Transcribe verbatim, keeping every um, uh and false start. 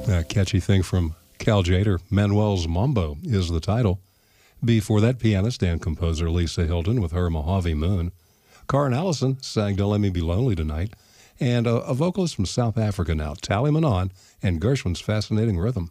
That catchy thing from Cal Jader, Manuel's Mambo is the title. Before that, pianist and composer Lisa Hilton with her Mojave Moon. Karen Allison sang Don't Let Me Be Lonely Tonight. And a, a vocalist from South Africa now, Tally Manon, and Gershwin's Fascinating Rhythm.